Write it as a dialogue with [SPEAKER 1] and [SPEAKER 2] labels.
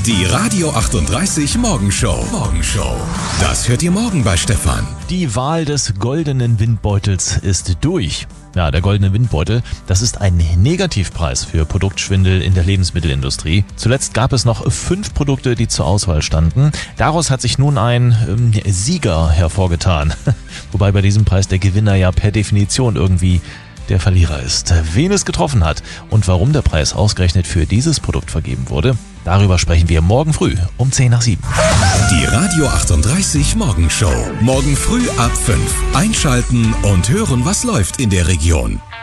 [SPEAKER 1] Die Radio 38 Morgenshow. Das hört ihr morgen bei Stefan.
[SPEAKER 2] Die Wahl des goldenen Windbeutels ist durch. Ja, der goldene Windbeutel, das ist ein Negativpreis für Produktschwindel in der Lebensmittelindustrie. Zuletzt gab es noch 5 Produkte, die zur Auswahl standen. Daraus hat sich nun ein Sieger hervorgetan. Wobei bei diesem Preis der Gewinner ja per Definition irgendwie der Verlierer ist. Wen es getroffen hat und warum der Preis ausgerechnet für dieses Produkt vergeben wurde, darüber sprechen wir morgen früh um 6:50.
[SPEAKER 1] Die Radio 38 Morgenshow. Morgen früh ab 5. Einschalten und hören, was läuft in der Region.